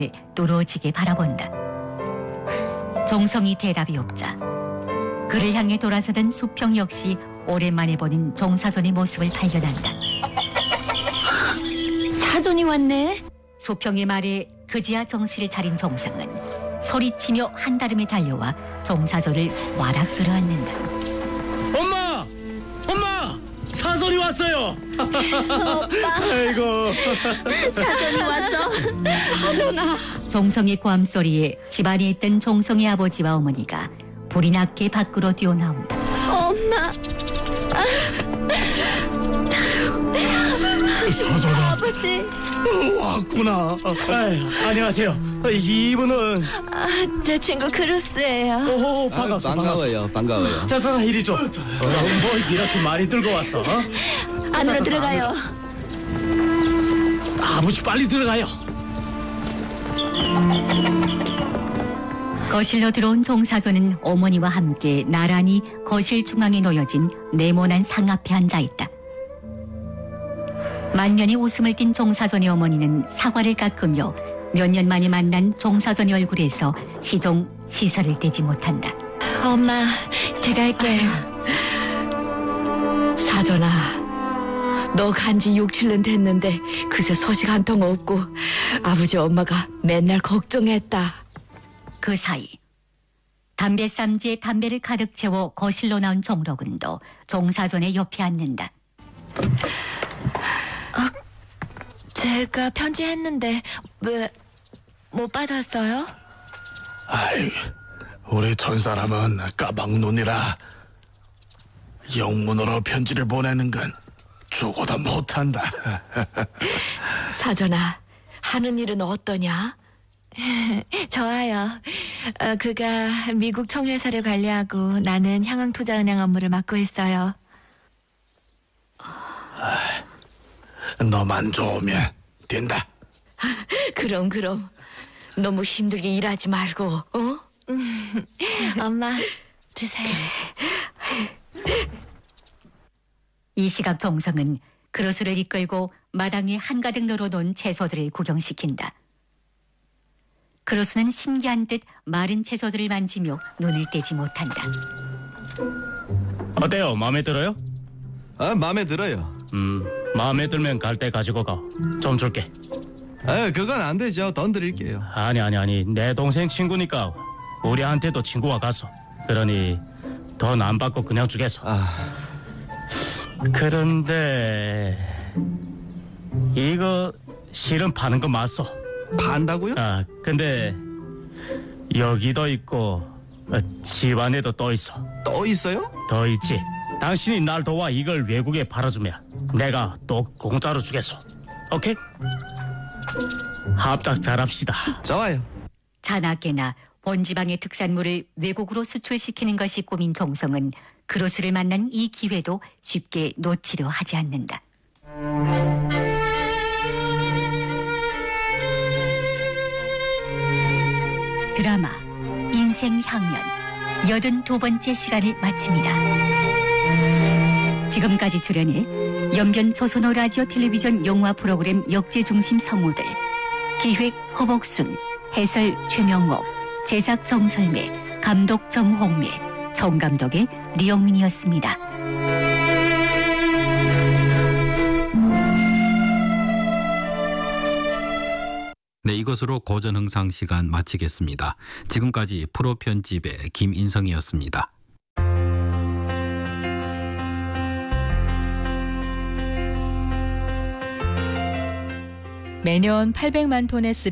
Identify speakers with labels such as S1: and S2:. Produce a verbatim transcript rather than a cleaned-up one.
S1: 뚫어지게 바라본다. 종성이 대답이 없자 그를 향해 돌아서던 수평 역시 오랜만에 보는 종사존의 모습을 발견한다.
S2: 사존이 왔네.
S1: 수평의 말에 그지야 정신을 차린 종성은 소리치며 한다름에 달려와 종사존을 와락 끌어안는다.
S3: 엄마! 엄마! 사손이 왔어요!
S2: 오빠,
S3: 아이고.
S2: 사존이 왔어. 사존아.
S1: 종성의 고함 소리에 집안에 있던 종성의 아버지와 어머니가 불이 나게 밖으로 뛰어나온다.
S2: 엄마.
S3: 사손아.
S2: 아버지.
S3: 어, 왔구나. 아유, 안녕하세요. 이분은
S2: 아, 제 친구 크루스예요.
S3: 오,
S4: 아,
S3: 반갑소,
S4: 반가워요, 반가워요.
S3: 자, 자, 이리 좀. 어, 뭐 이렇게 많이 들고 왔어? 어?
S2: 안으로
S3: 자,
S2: 들어가요.
S3: 아버지 빨리 들어가요.
S1: 거실로 들어온 종사존은 어머니와 함께 나란히 거실 중앙에 놓여진 네모난 상 앞에 앉아있다. 만면에 웃음을 띤 종사존의 어머니는 사과를 깎으며 몇 년 만에 만난 종사존의 얼굴에서 시종 시설을 떼지 못한다.
S2: 엄마, 제가 할게요.
S5: 사존아, 너 간지 육, 칠 년 됐는데 그새 소식 한 통 없고 아버지 엄마가 맨날 걱정했다.
S1: 그 사이 담배 쌈지에 담배를 가득 채워 거실로 나온 종록은도 종사존의 옆에 앉는다.
S2: 제가 편지했는데 왜 못 받았어요?
S6: 아이, 우리 촌사람은 까막눈이라 영문으로 편지를 보내는 건 죽어도 못한다.
S5: 사존아, 하는 일은 어떠냐?
S2: 좋아요. 어, 그가 미국 청회사를 관리하고 나는 향황투자은행 업무를 맡고 있어요.
S6: 너만 좋으면 된다.
S5: 그럼 그럼 너무 힘들게 일하지 말고, 어?
S2: 엄마, 드세요.
S1: 이 시각 종성은 그릇을 이끌고 마당에 한가득 널어놓은 채소들을 구경시킨다. 그릇은 신기한 듯 마른 채소들을 만지며 눈을 떼지 못한다.
S3: 어때요? 마음에 들어요?
S4: 아, 마음에 들어요.
S3: 음, 마음에 들면 갈 때 가지고 가. 좀 줄게.
S4: 아, 그건 안 되죠. 돈 드릴게요.
S3: 아니, 아니, 아니. 내 동생 친구니까 우리한테도 친구가 갔어. 그러니 돈 안 받고 그냥 주겠어.
S4: 아,
S3: 그런데 이거 실은 파는 거 맞소?
S4: 판다고요?
S3: 아, 근데 여기도 있고 어, 집안에도 또 있어.
S4: 또 있어요?
S3: 더 있지. 당신이 날 도와 이걸 외국에 팔아주면 내가 또 공짜로 주겠소. 오케이? 합작 잘합시다.
S4: 좋아요.
S1: 자나깨나 본지방의 특산물을 외국으로 수출시키는 것이 꿈인 종성은 그로수를 만난 이 기회도 쉽게 놓치려 하지 않는다. 드라마 인생향연 여든두 번째 시간을 마칩니다. 지금까지 출연해 연변 조선어 라디오 텔레비전 영화 프로그램 역제중심 성우들, 기획 허복순, 해설 최명옥, 제작 정설매, 감독 정홍매, 총감독의 리영민이었습니다.
S7: 네, 이것으로 고전흥상 시간 마치겠습니다. 지금까지 프로 편집의 김인성이었습니다.
S8: 매년 팔백만 톤의 쓰